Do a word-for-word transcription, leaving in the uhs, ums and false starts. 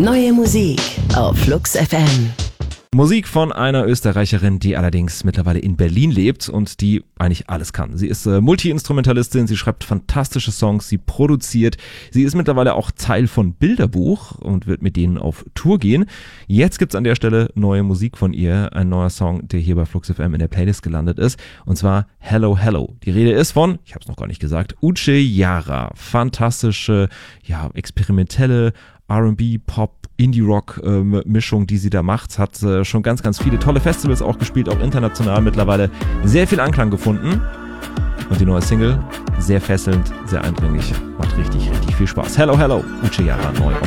Neue Musik auf Flux F M. Musik von einer Österreicherin, die allerdings mittlerweile in Berlin lebt und die eigentlich alles kann. Sie ist äh, Multi-Instrumentalistin, sie schreibt fantastische Songs, sie produziert. Sie ist mittlerweile auch Teil von Bilderbuch und wird mit denen auf Tour gehen. Jetzt gibt's an der Stelle neue Musik von ihr, ein neuer Song, der hier bei Flux F M in der Playlist gelandet ist, und zwar Hello Hello. Die Rede ist von, ich habe es noch gar nicht gesagt, Uche Jara. Fantastische, ja, experimentelle R und B, Pop, Indie-Rock-Mischung, die sie da macht, hat äh, schon ganz, ganz viele tolle Festivals auch gespielt, auch international mittlerweile sehr viel Anklang gefunden. Und die neue Single, sehr fesselnd, sehr eindringlich, macht richtig, richtig viel Spaß. Hello, hello, Uche Jara neu.